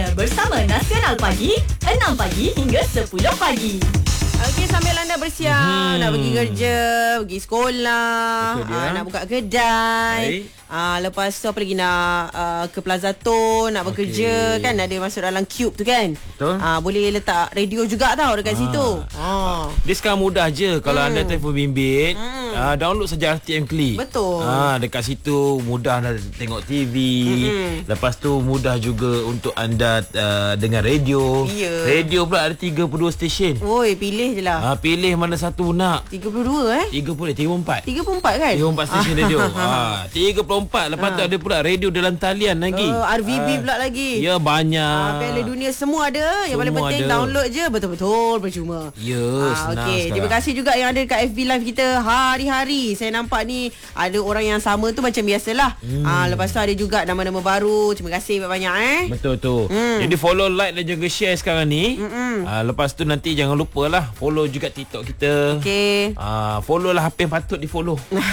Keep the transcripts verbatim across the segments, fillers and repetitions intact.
bersama Nasional Pagi, enam pagi hingga sepuluh pagi. Okey, sambil anda bersiap, hmm. nak pergi kerja, pergi sekolah, aa, nak buka kedai. Ah, lepas tu apa lagi nak uh, ke Plaza Tone, nak bekerja, okay. Kan ada masuk dalam cube tu kan. Betul. Ah, boleh letak radio juga tau dekat ah. situ. Ah. Dia sekarang mudah je kalau hmm. anda telefon bimbit, hmm. uh, download saja R T M Click. Betul. Ah, dekat situ mudah anda tengok T V. Hmm. Lepas tu mudah juga untuk anda uh, dengar radio. Yeah. Radio pula ada tiga puluh dua stesen. Oi, pilih je lah. Ah, pilih mana satu nak. tiga puluh dua eh? tiga puluh, tiga puluh empat. tiga puluh empat kan? tiga puluh empat stesen radio. Ah, tiga puluh empat. Lepas tu ada pula radio dalam talian lagi. Oh, R V B ah, pula lagi. Ya, banyak. Ah, Piala Dunia semua ada. Yang semua paling penting ada. download je, betul-betul percuma. Ya, ah, senang okay. sekarang. Terima kasih juga yang ada dekat F B Live kita hari-hari. Saya nampak ni ada orang yang sama tu macam biasalah. Hmm. Ah, lepas tu ada juga nama-nama baru. Terima kasih banyak-banyak eh. Betul tu. Hmm. Jadi follow, like dan juga share sekarang ni. Ah, lepas tu nanti jangan lupa lah follow juga TikTok kita. Okey. Ah, follow lah apa yang patut di follow.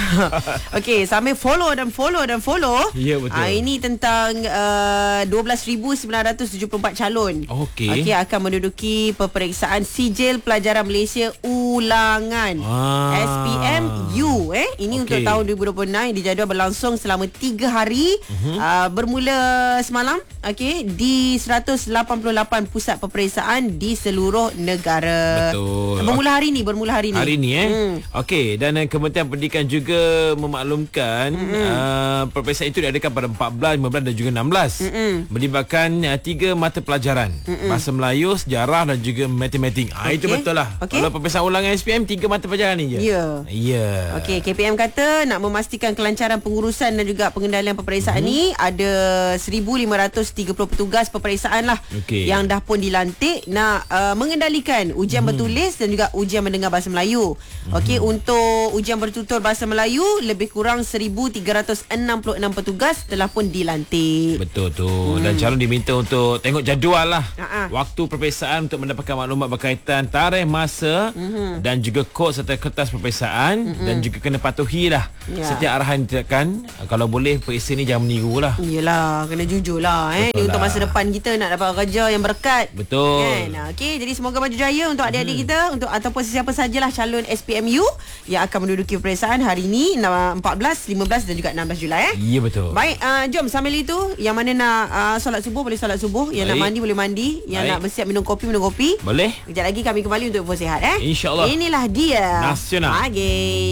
Okey, sambil follow dan follow dan follow. Ya, betul. Ah, ini tentang uh, dua belas ribu sembilan ratus tujuh puluh empat calon. Okey. Okey, akan menduduki peperiksaan sijil pelajaran Malaysia ulangan. Ah. S P M U eh. Ini okay. Untuk tahun dua ribu dua puluh enam dijadual berlangsung selama tiga hari. Uh-huh. Uh, bermula semalam okey di seratus lapan puluh lapan pusat peperiksaan di seluruh negara. Betul. Bermula hari ni, bermula hari ni. Hari ni eh. Hmm. Okey, dan uh, Kementerian Pendidikan juga memaklumkan mm-hmm. uh, peperiksaan itu diadakan pada empat belas, lima belas dan juga enam belas. Mm-hmm. Melibatkan uh, tiga mata pelajaran. Mm-hmm. Bahasa Melayu, sejarah dan juga matematik. Ah okay. Itu betul lah. Okay. Kalau peperiksaan ulangan S P M tiga mata pelajaran ni je. Ya. Yeah. Ya. Yeah. Okey, K P M kata nak memastikan kelancaran pengurusan dan juga pengendalian peperiksaan mm-hmm. ni ada seribu lima ratus tiga puluh petugas peperiksaan lah okay. yang dah pun dilantik nak uh, mengendalikan ujian mm-hmm. bertulis dan juga ujian mendengar bahasa Melayu. Mm-hmm. Okey, untuk ujian bertutur bahasa Melayu lebih kurang seribu tiga ratus enam puluh enam petugas telah pun dilantik. Betul tu. Hmm. Dan calon diminta untuk tengok jadual lah. Uh-huh. Waktu peperiksaan untuk mendapatkan maklumat berkaitan tarikh masa uh-huh. dan juga kod serta kertas peperiksaan uh-huh. dan juga kena patuhi lah yeah. setiap arahan ditetapkan. Kalau boleh periksa ni jangan meniru lah. Yelah, kena jujur lah eh. Ni untuk masa depan kita nak dapat kerja yang berkat. Betul. Kan? Okey, jadi semoga maju jaya untuk adik-adik hmm. kita untuk ataupun sesiapa sajalah calon S P M U yang akan menduduki peperiksaan hari ni empat belas, lima belas dan juga enam belas Julai eh. Ya betul. Baik, uh, jom sambil itu yang mana nak uh, solat subuh boleh solat subuh, yang Baik. nak mandi boleh mandi, yang Baik. nak bersiap minum kopi minum kopi. Boleh. Kejap lagi kami kembali untuk info sihat eh. InsyaAllah. Inilah dia Nasional Pagi.